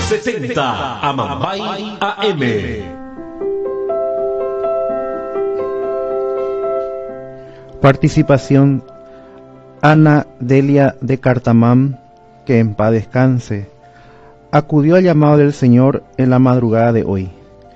1070 Amambay AM. Participación Ana Delia de Cartamán, que en paz descanse, acudió al llamado del Señor en la madrugada de hoy.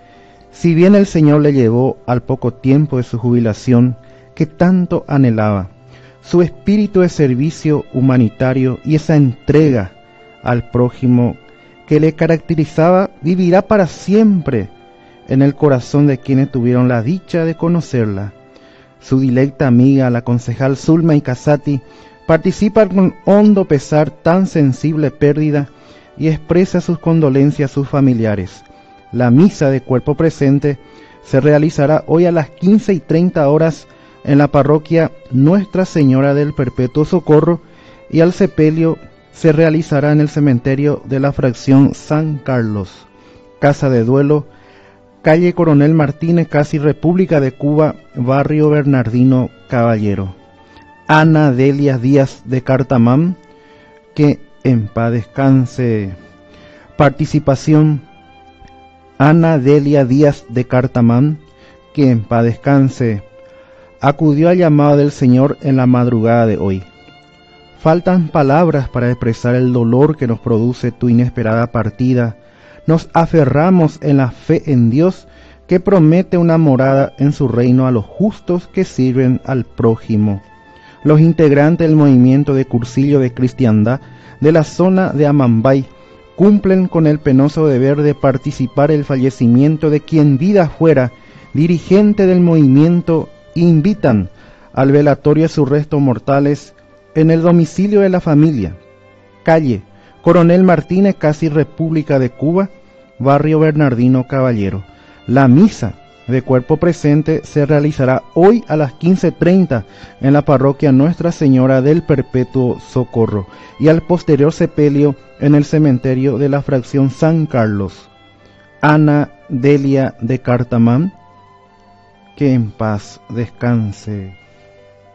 Si bien el Señor le llevó al poco tiempo de su jubilación que tanto anhelaba, su espíritu de servicio humanitario y esa entrega al prójimo que le caracterizaba vivirá para siempre en el corazón de quienes tuvieron la dicha de conocerla. Su directa amiga, la concejal Zulma Casati, participa con hondo pesar tan sensible pérdida y expresa sus condolencias a sus familiares. La misa de cuerpo presente se realizará hoy a las 15:30 en la parroquia Nuestra Señora del Perpetuo Socorro y al sepelio se realizará en el cementerio de la fracción San Carlos. Casa de duelo, calle Coronel Martínez, casi República de Cuba, barrio Bernardino Caballero. Ana Delia Díaz de Cartamán, que en paz descanse. Participación Ana Delia Díaz de Cartamán, que en paz descanse, acudió al llamado del Señor en la madrugada de hoy. Faltan palabras para expresar el dolor que nos produce tu inesperada partida. Nos aferramos en la fe en Dios, que promete una morada en su reino a los justos que sirven al prójimo. Los integrantes del movimiento de cursillo de cristiandad de la zona de Amambay cumplen con el penoso deber de participar en el fallecimiento de quien vida fuera dirigente del movimiento e invitan al velatorio de sus restos mortales en el domicilio de la familia, calle Coronel Martínez, casi República de Cuba, barrio Bernardino Caballero. La misa de cuerpo presente se realizará hoy a las 15:30 en la parroquia Nuestra Señora del Perpetuo Socorro y al posterior sepelio en el cementerio de la fracción San Carlos. Ana Delia de Cartamán, que en paz descanse.